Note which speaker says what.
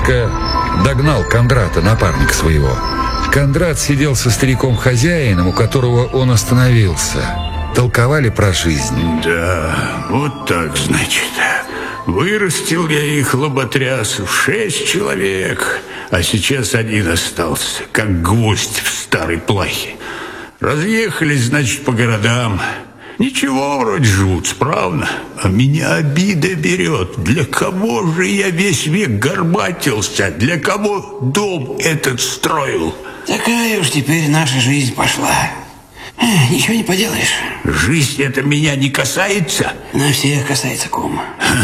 Speaker 1: Мишка догнал Кондрата, напарника своего. Кондрат сидел со стариком-хозяином, у которого он остановился. Толковали про жизнь.
Speaker 2: Да, вот так, значит. Вырастил я их, лоботрясов, 6 человек, а сейчас один остался, как гвоздь в старой плахе. Разъехались, значит, по городам. Ничего, вроде живут справно. А меня обида берет. Для кого же я весь век горбатился? Для кого дом этот строил?
Speaker 3: Такая уж теперь наша жизнь пошла. Ничего не поделаешь.
Speaker 2: Жизнь это меня не касается?
Speaker 3: На всех касается, кум.